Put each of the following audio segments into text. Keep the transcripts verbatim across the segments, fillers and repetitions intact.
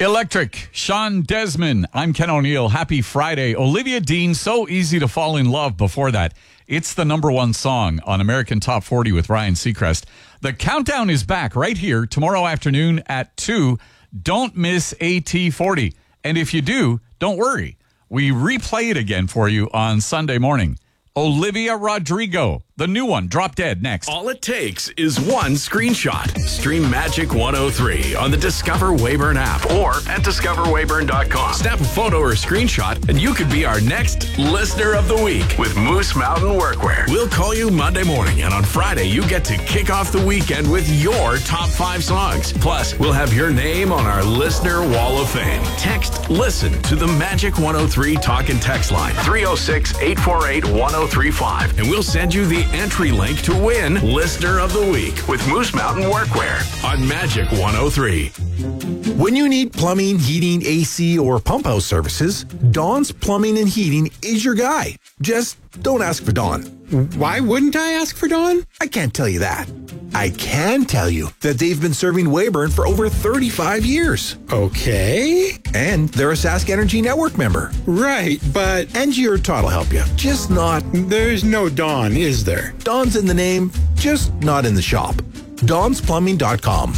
Electric, Sean Desmond. I'm Ken O'Neill. Happy Friday. Olivia Dean, So Easy to Fall in Love before that. It's the number one song on American Top forty with Ryan Seacrest. The countdown is back right here tomorrow afternoon at two. Don't miss A T forty. And if you do, don't worry. We replay it again for you on Sunday morning. Olivia Rodrigo, the new one, Drop Dead, next. All it takes is one screenshot. Stream Magic one oh three on the Discover Weyburn app or at discover weyburn dot com. Snap a photo or screenshot and you could be our next Listener of the Week with Moose Mountain Workwear. We'll call you Monday morning, and on Friday you get to kick off the weekend with your top five songs. Plus, we'll have your name on our Listener Wall of Fame. Text LISTEN to the Magic one oh three talk and text line three oh six, eight four eight, one oh three five, and we'll send you the entry link to win Listener of the Week with Moose Mountain Workwear on Magic one oh three. When you need plumbing, heating, A C, or pump house services, Dawn's Plumbing and Heating is your guy. Just don't ask for Dawn. Why wouldn't I ask for Dawn? I can't tell you that. I can tell you that they've been serving Weyburn for over thirty-five years. Okay. And they're a Sask Energy Network member. Right, but... Angie or Todd will help you. Just not... There's no Dawn, is there? Dawn's in the name, just not in the shop. Dawns Plumbing dot com.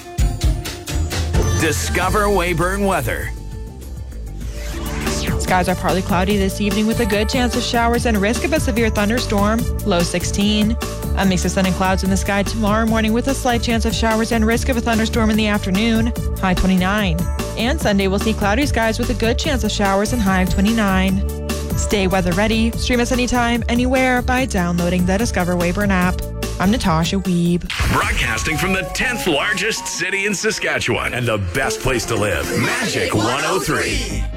Discover Weyburn weather. Skies are partly cloudy this evening with a good chance of showers and risk of a severe thunderstorm, low sixteen. A mix of sun and clouds in the sky tomorrow morning with a slight chance of showers and risk of a thunderstorm in the afternoon, high twenty-nine. And Sunday we'll see cloudy skies with a good chance of showers and high of twenty-nine. Stay weather ready. Stream us anytime, anywhere by downloading the Discover Weyburn app. I'm Natasha Weeb. Broadcasting from the tenth largest city in Saskatchewan and the best place to live, Magic one oh three.